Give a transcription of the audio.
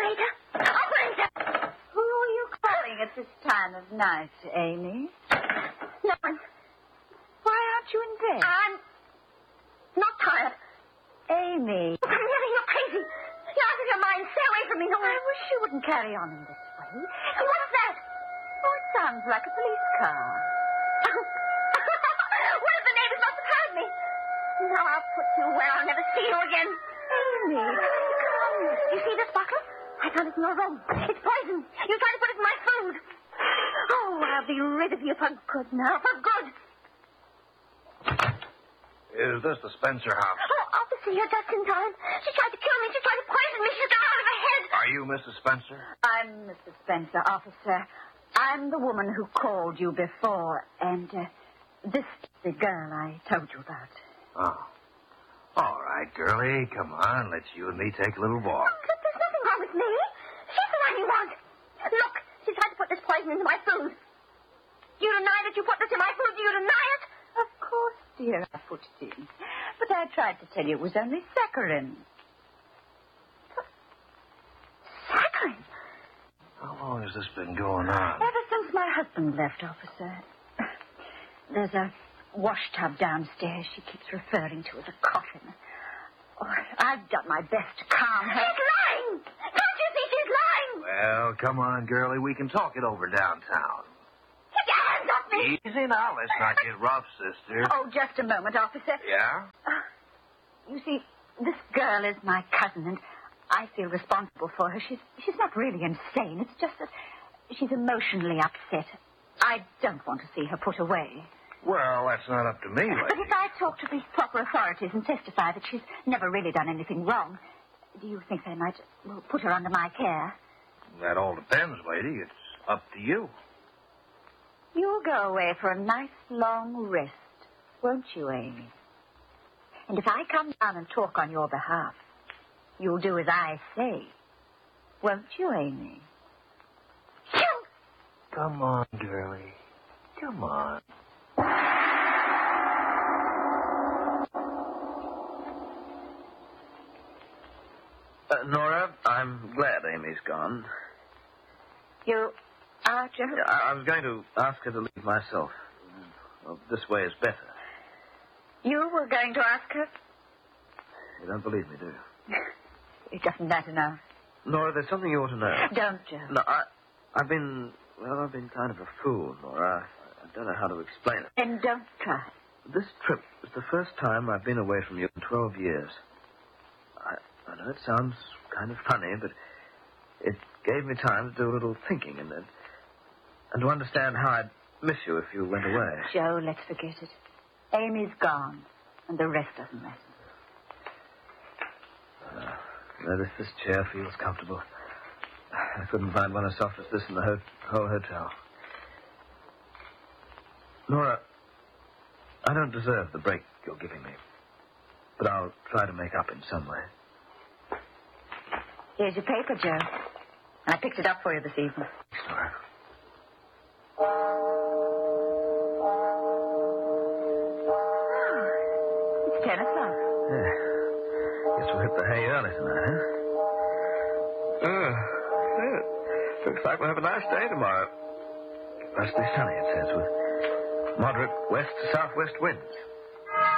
Operator! Operator! Who are you calling at this time of night, Amy? No one. Why aren't you in bed? I'm not tired. Amy. Really, you're crazy. You're out of your mind. Stay away from me, Nora. I wish you wouldn't carry on in this way. What's that? Oh, it sounds like a police car. One of the neighbors must have heard me. Now I'll put you where I'll never see you again. Amy, You see this bottle? I found it in your room. It's poison. You tried to put it in my food. Oh, I'll be rid of you for good now. For good. Is this the Spencer house? Oh, officer, you're just in time. She tried to kill me. She tried to poison me. She's gone out of her head. Are you Mrs. Spencer? I'm Mr. Spencer, officer. I'm the woman who called you before, and this is the girl I told you about. Oh. All right, girlie. Come on. Let's you and me take a little walk. Look, there's nothing wrong with me. She's the one you want. Look, she tried to put this poison into my food. Do you deny that you put this in my food? Do you deny it? Of course, dear, I put it in. But I tried to tell you it was only saccharin. Saccharin? How long has this been going on? Ever since my husband left, officer. There's a wash tub downstairs she keeps referring to as a coffin. Oh, I've done my best to calm her. She's lying! Can't you see she's lying? Well, come on, girlie. We can talk it over downtown. Take your hands off me! Easy now. Let's not get rough, sister. Oh, just a moment, officer. Yeah? You see, this girl is my cousin, and I feel responsible for her. She's not really insane. It's just that she's emotionally upset. I don't want to see her put away. Well, that's not up to me, But lady. if I talk to the proper authorities and testify that she's never really done anything wrong, do you think they might put her under my care? That all depends, lady. It's up to you. You'll go away for a nice long rest, won't you, Amy? And if I come down and talk on your behalf, you'll do as I say, won't you, Amy? Come on, girlie. Come on. Nora, I'm glad Amy's gone. You are, Joe? Yeah, I was going to ask her to leave myself. Well, this way is better. You were going to ask her? You don't believe me, do you? It doesn't matter now. Nora, there's something you ought to know. Don't, Joe. No, I've been kind of a fool, Nora. I don't know how to explain it. Then don't try. This trip is the first time I've been away from you in 12 years. I know it sounds kind of funny, but it gave me time to do a little thinking and to understand how I'd miss you if you went away. Joe, let's forget it. Amy's gone, and the rest doesn't matter. Notice this chair feels comfortable. I couldn't find one as soft as this in the whole hotel. Nora, I don't deserve the break you're giving me, but I'll try to make up in some way. Here's your paper, Joe. I picked it up for you this evening. Thanks, Nora. It's 10 o'clock. Yeah. Guess we'll hit the hay early tonight, huh? Looks like we'll have a nice day tomorrow. Mostly sunny, it says, with moderate west to southwest winds.